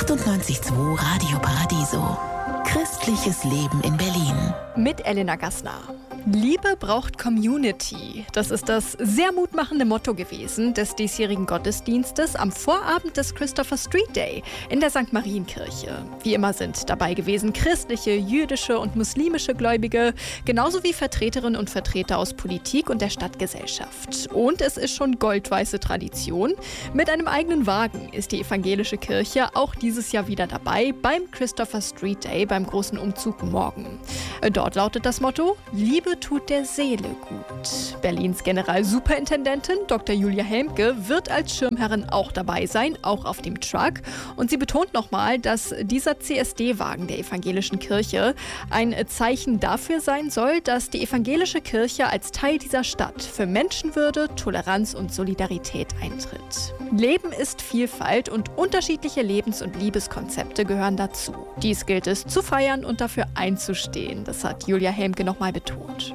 98.2 Radio Paradiso. Christliches Leben in Berlin. Mit Elena Gassner. Liebe braucht Community. Das ist das sehr mutmachende Motto gewesen des diesjährigen Gottesdienstes am Vorabend des Christopher Street Day in der St. Marienkirche. Wie immer sind dabei gewesen christliche, jüdische und muslimische Gläubige, genauso wie Vertreterinnen und Vertreter aus Politik und der Stadtgesellschaft. Und es ist schon goldweiße Tradition. Mit einem eigenen Wagen ist die evangelische Kirche auch dieses Jahr wieder dabei beim Christopher Street Day, beim großen Umzug morgen. Dort lautet das Motto: Liebe tut der Seele gut. Berlins Generalsuperintendentin Dr. Julia Helmke wird als Schirmherrin auch dabei sein, auch auf dem Truck. Und sie betont nochmal, dass dieser CSD-Wagen der evangelischen Kirche ein Zeichen dafür sein soll, dass die evangelische Kirche als Teil dieser Stadt für Menschenwürde, Toleranz und Solidarität eintritt. Leben ist Vielfalt und unterschiedliche Lebens- und Liebeskonzepte gehören dazu. Dies gilt es zu feiern und dafür einzustehen. Das hat Julia Helmke nochmal betont.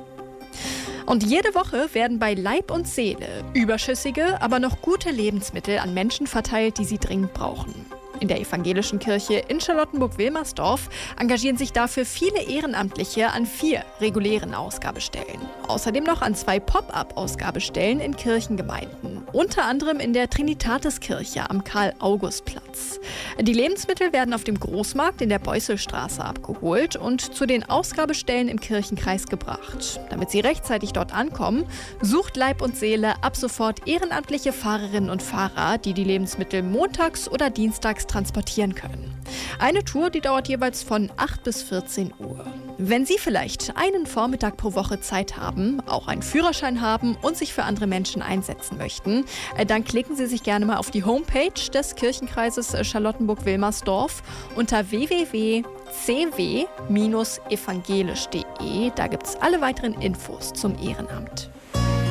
Und jede Woche werden bei Leib und Seele überschüssige, aber noch gute Lebensmittel an Menschen verteilt, die sie dringend brauchen. In der evangelischen Kirche in Charlottenburg-Wilmersdorf engagieren sich dafür viele Ehrenamtliche an 4 regulären Ausgabestellen. Außerdem noch an 2 Pop-up-Ausgabestellen in Kirchengemeinden. Unter anderem in der Trinitatiskirche am Karl-August-Platz. Die Lebensmittel werden auf dem Großmarkt in der Beusselstraße abgeholt und zu den Ausgabestellen im Kirchenkreis gebracht. Damit sie rechtzeitig dort ankommen, sucht Leib und Seele ab sofort ehrenamtliche Fahrerinnen und Fahrer, die die Lebensmittel montags oder dienstags transportieren können. Eine Tour, die dauert jeweils von 8 bis 14 Uhr. Wenn Sie vielleicht einen Vormittag pro Woche Zeit haben, auch einen Führerschein haben und sich für andere Menschen einsetzen möchten, dann klicken Sie sich gerne mal auf die Homepage des Kirchenkreises Charlottenburg-Wilmersdorf unter www.cw-evangelisch.de. Da gibt es alle weiteren Infos zum Ehrenamt.